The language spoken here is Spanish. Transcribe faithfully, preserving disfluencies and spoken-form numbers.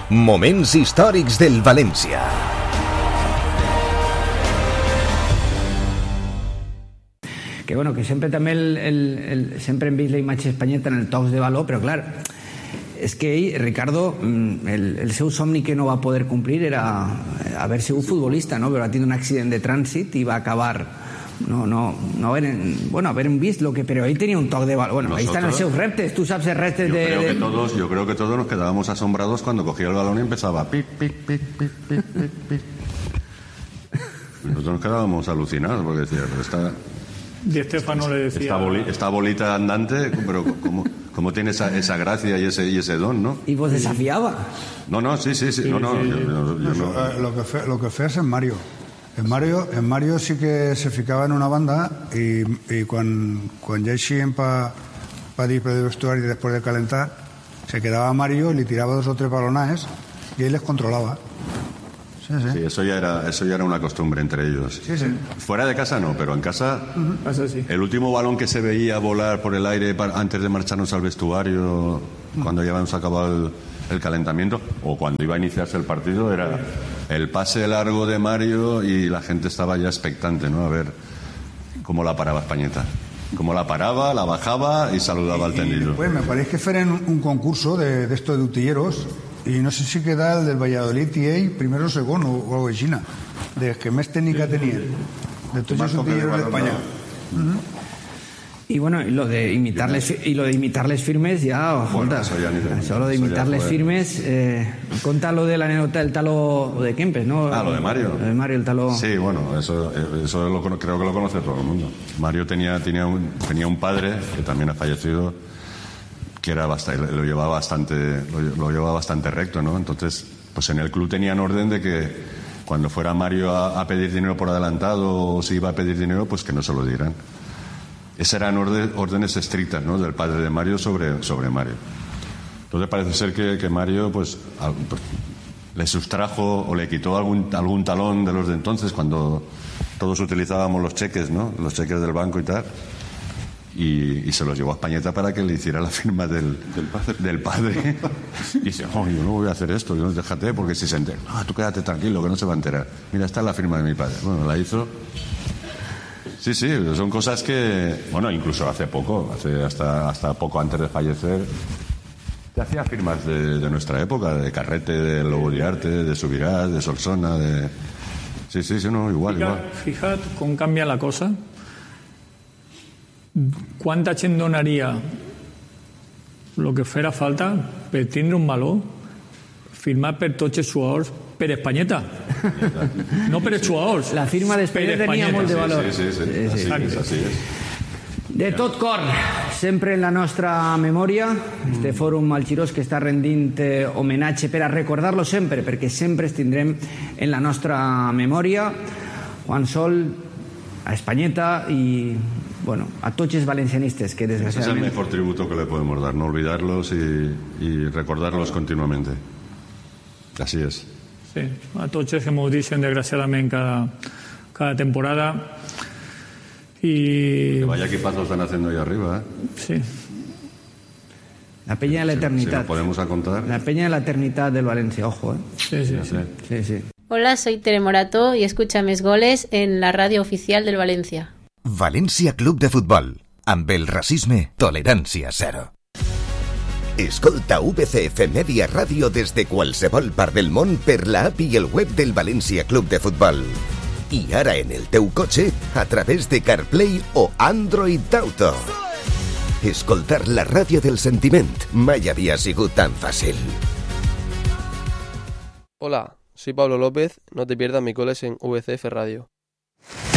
Moments històrics del València. Que bueno, que sempre també el, el, el, sempre hem vist la imatge d'Espanyeta en el tocs de valor, però clar, és que ell, Ricardo, el, el seu somni que no va poder complir era haver sigut futbolista, no? Però va tenir un accident de trànsit i va acabar no, no, no haver, bueno, haver vist lo que, però ell tenia un toc de valor. Bueno, ahí están els seus reptes, tú sabes els reptes yo de... Creo que todos, yo creo que todos nos quedábamos asombrados cuando cogía el balón y empezaba pic, pic, pic, pic, pic, pic, pic. Nosotros nos quedábamos alucinados porque decía, pero esta... Di Stéfano le decía... Esta, boli, esta bolita andante, pero como... Como tiene esa, esa gracia y ese, y ese don, ¿no? ¿Y vos desafiaba? No, no, sí, sí, sí. sí no, no, sí, sí. Yo, yo, yo no. Lo que fe, lo que fes en Mario. En Mario, en Mario sí que se ficava en una banda i, i quan, quan ja eixien pa, pa dir per el vestuari després de calentar, se quedava Mario y le tiraba dos o tres balonajes y él les controlaba. Sí, sí. Sí, eso ya era, eso ya era una costumbre entre ellos. Sí, sí. Fuera de casa no, pero en casa, uh-huh. Eso sí. El último balón que se veía volar por el aire para, antes de marcharnos al vestuario, uh-huh. Cuando ya habíamos acabado el, el calentamiento, o cuando iba a iniciarse el partido, era el pase largo de Mario y la gente estaba ya expectante, ¿no? A ver cómo la paraba Españeta. Cómo la paraba, la bajaba y saludaba al tendido. Pues me parece que fueran un, un concurso de, de estos de utilleros. Y no sé si queda el del Valladolid y ell, primero o segon o, o algo així, de que més tècnica tenien de tots els utilleros d'Espanya. Uh-huh. Y bueno, y lo de imitar les, y lo de imitar les firmes ya, bueno, jota, eso ya ni de, eso lo de imitar les firmes, eh, conta lo de la anécdota del talo de Kempes, ¿no? Ah, lo de Mario. Lo de Mario, el talo. Sí, bueno, eso, eso lo, creo que lo conoce todo el mundo. Mario tenía, tenía, un, tenía un padre que también ha fallecido, que era bastante, lo llevaba bastante, lo, lo llevaba bastante recto, ¿no? Entonces, pues en el club tenían orden de que cuando fuera Mario a, a pedir dinero por adelantado o si iba a pedir dinero, pues que no se lo dieran. Esas eran orden, órdenes estrictas, ¿no? Del padre de Mario sobre, sobre Mario. Entonces parece ser que, que Mario, pues, al, pues, le sustrajo o le quitó algún, algún talón de los de entonces, cuando todos utilizábamos los cheques, ¿no? Los cheques del banco y tal. Y, y se los llevó a Españeta para que le hiciera la firma del, del padre. Del padre. Y dice, oh, yo no voy a hacer esto, yo déjate, porque si se entera, no, tú quédate tranquilo, que no se va a enterar. Mira, esta es la firma de mi padre. Bueno, la hizo. Sí, sí, son cosas que, bueno, incluso hace poco, hace hasta, hasta poco antes de fallecer, te hacía firmas de, de nuestra época, de Carrete, de Lobo de Arte, de Subirás, de Solsona, de... Sí, sí, sí, no, igual, Fica, igual. Fíjate com canvia la cosa. Quanta gent donaria el que farà falta per tindre un valor firmat per tots els jugadors per Españeta, no per els jugadors. La firma d'Españeta tenia molt de valor. Sí, sí, sí, sí, sí, así, así es. De tot cor, sempre en la nostra memòria, este fòrum Alchirós que està rendint eh, homenatge per a recordar-lo sempre, perquè sempre es tindrem en la nostra memòria. Juan Sol, a Españeta y, bueno, a tots els valencianistes que desgraciadamente... Ese es el mejor tributo que le podemos dar, no olvidarlos y, y recordarlos continuamente. Así es. Sí, a tots els que ens dicen desgraciadament cada, cada temporada. Y... Que vaya equipazos están haciendo ahí arriba, ¿eh? Sí. La peña de la eternidad. Si, si lo podemos a contar. La peña de la eternidad del Valencia, ojo, ¿eh? Sí, sí, sí. sí, sí. Hola, soy Tere Morato y escucha Més Goles en la radio oficial del Valencia. València Club de Futbol. Amb el racisme, tolerància zero. Escolta V C F Media Ràdio des de qualsevol part del món per l'app i el web del València Club de Futbol. I ara en el teu cotxe a través de CarPlay o Android Auto. Escoltar la ràdio del sentiment mai havia sigut tan fàcil. Hola, soy Pablo López, no te pierdas mis goles en V C F Radio.